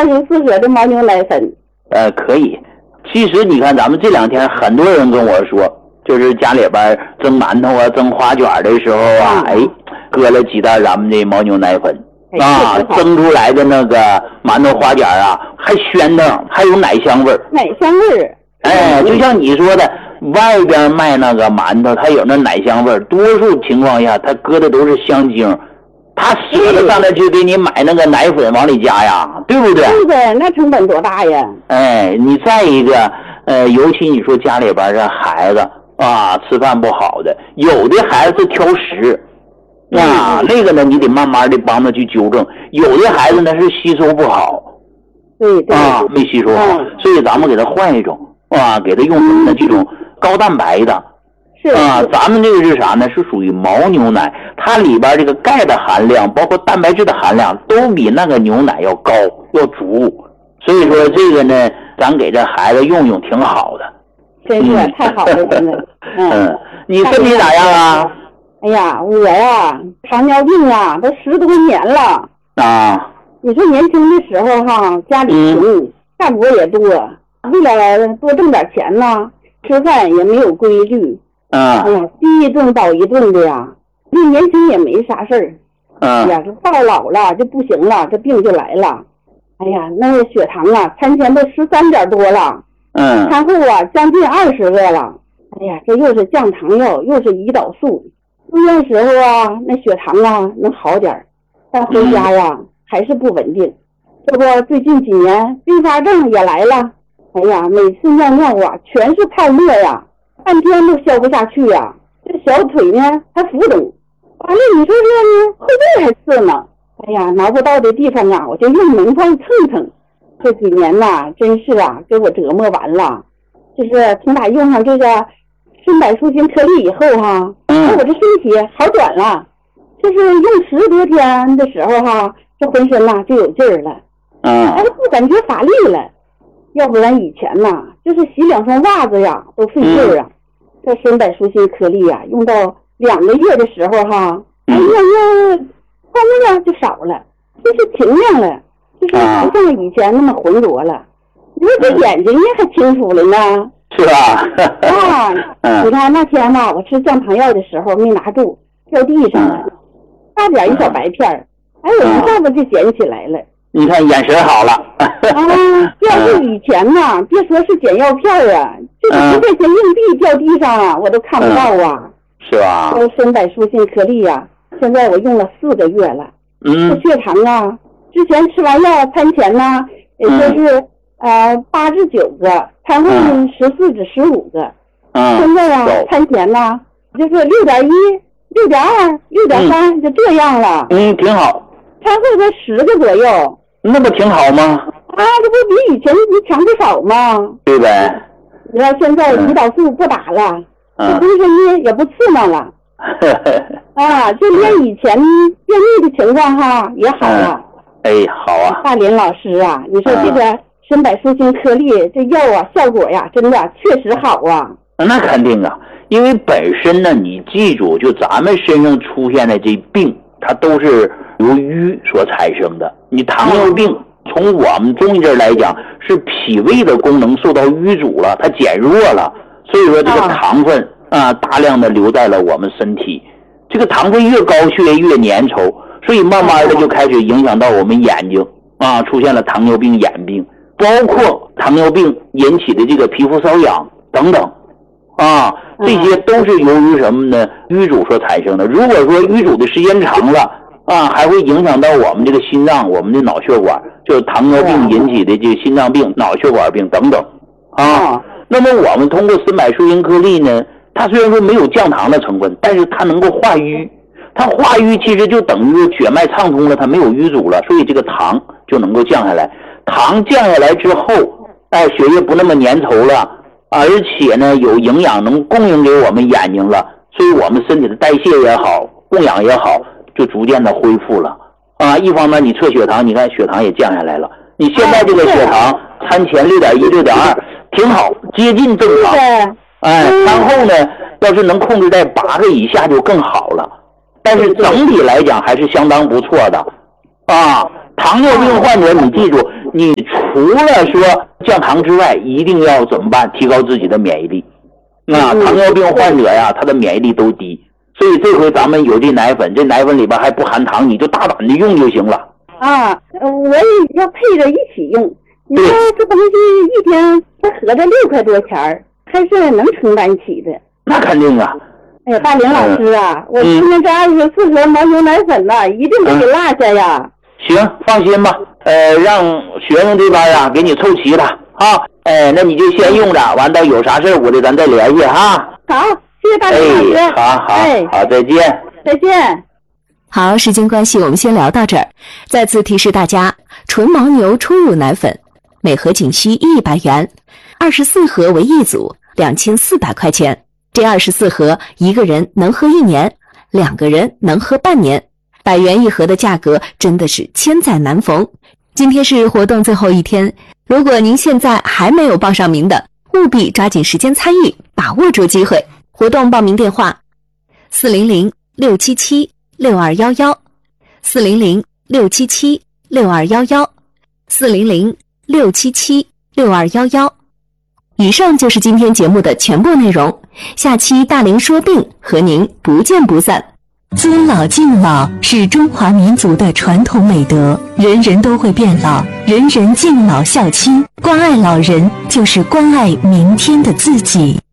适不适合这牦牛奶粉？ 可以。其实你看咱们这2天很多人跟我说，就是家里边蒸馒头啊蒸花卷的时候啊，搁了几袋咱们的牦牛奶粉啊，蒸出来的那个馒头花卷啊还鲜腾，还有奶香味儿。 奶香味儿。 就像你说的，外边卖那个馒头它有那奶香味儿，多数情况下它搁的都是香精，他舍得上来去给你买那个奶粉往里加呀，对不对？ 对的，那成本多大呀？ 你再一个，尤其你说家里边这孩子啊，吃饭不好的，有的孩子是挑食，那个呢，你得慢慢的帮他去纠正。有的孩子呢是吸收不好， 对没吸收好，所以咱们给他换一种给他用什么呢？这种高蛋白的。咱们这个是啥呢？是属于牦牛奶，它里边这个钙的含量，包括蛋白质的含量，都比那个牛奶要高要足。所以说这个呢，咱给这孩子用用挺好的。 真是太好了，真的。 你身体咋样啊？ 哎呀，我呀，糖尿病啊，都10多年了。你说年轻的时候哈，家里穷，干活也多，为了多挣点钱呢，吃饭也没有规律。哎呀，饥一顿饱一顿的呀。这年轻也没啥事儿。哎呀，这到老了就不行了，这病就来了。哎呀，那个血糖啊，餐前都13点多了。餐后啊，将近20个了。哎呀，这又是降糖药，又是胰岛素。住院时候啊，那血糖啊能好点，但回家呀还是不稳定。这不最近几年并发症也来了。哎呀，每次尿尿啊全是泡沫呀，半天都消不下去呀。这小腿呢还浮肿，完了你说这呢后背还刺呢。哎呀，挠不到的地方啊，我就用门缝蹭蹭。这几年呐，真是啊给我折磨完了。就是从打用上这个顺柏舒心颗粒以后哈，我这身体好转了。就是用10多天的时候哈，这浑身呐就有劲儿了，不感觉乏力了。要不然以前呐，就是洗2双袜子呀都费劲儿啊。这顺柏舒心颗粒呀，用到2个月的时候哈，哎呀，泡沫就少了，就是清亮了，就是不像以前那么浑浊了。你说这眼睛也还清楚了呢， 是吧？ 你看那天嘛，我吃降糖药的时候没拿住，掉地上了，差点一小白片儿，我一下子就捡起来了。 你看眼神好了。 要是以前呢，别说是捡药片啊，就是10块钱硬币掉地上啊，我都看不到啊。 是吧？ 这顺柏舒心颗粒呀，现在我用了4个月了。这血糖啊，之前吃完药餐前呢，也就是8至9个，餐后呢14至15个。现在啊，餐前呢就是6.1、6.2、6.3，就这样了。 挺好。 餐后才10个左右。 那不挺好吗？ 这不比以前强不少吗？ 对呗。 你看现在胰岛素不打了，这浑身也不刺挠了。就连以前便秘的情况哈也好了。 好啊。 大林老师啊，你说这个顺柏舒心颗粒这药啊，效果呀，真的确实好啊。 那肯定啊，因为本身呢，你记住，就咱们身上出现的这病，它都是由瘀所产生的。你糖尿病，从我们中医这儿来讲，是脾胃的功能受到淤阻了，它减弱了，所以说这个糖分大量的留在了我们身体。这个糖分越高，血液越粘稠，所以慢慢的就开始影响到我们眼睛出现了糖尿病眼病，包括糖尿病引起的这个皮肤瘙痒等等。这些都是由于什么呢？淤阻所产生的。如果说淤阻的时间长了还会影响到我们这个心脏、我们的脑血管，就是糖尿病引起的这个心脏病、脑血管病等等那么我们通过顺柏舒心颗粒呢，它虽然说没有降糖的成分，但是它能够化瘀。它化瘀其实就等于血脉畅通了，它没有淤阻了，所以这个糖就能够降下来。糖降下来之后，血液不那么粘稠了，而且呢有营养能供应给我们眼睛了，所以我们身体的代谢也好，供氧也好，就逐渐的恢复了一方面你测血糖，你看血糖也降下来了。你现在这个血糖餐前6.1、6.2挺好，接近正常。餐后呢要是能控制在8个以下就更好了。但是整体来讲还是相当不错的糖尿病患者，你记住， 你除了说降糖之外，一定要怎么办？提高自己的免疫力。糖尿病患者呀，他的免疫力都低，所以这回咱们有这奶粉，这奶粉里边还不含糖，你就大胆的用就行了。 我也要配着一起用。你说这东西一天它合着6块多钱，还是能承担起的。 那肯定啊。 哎呀，大玲老师啊，我今天这24盒牦牛奶粉呢，一定不给落下呀。 行，放心吧，让学生这边啊给你凑齐了啊。那你就先用着，完到有啥事我的咱再联系哈。 好，谢谢大玲老师。 好，再见。 再见。 好，时间关系，我们先聊到这儿。再次提示大家，纯牦牛初乳奶粉每盒仅需100元，24盒为一组，2400块钱。这24盒，一个人能喝1年，2个人能喝半年。100元一盒的价格真的是千载难逢。今天是活动最后一天，如果您现在还没有报上名的，务必抓紧时间参与，把握住机会。活动报名电话400-677-6211 400-677-6211 400-677-6211。以上就是今天节目的全部内容，下期大龄说病和您不见不散。 尊老敬老是中华民族的传统美德，人人都会变老，人人敬老孝亲，关爱老人就是关爱明天的自己。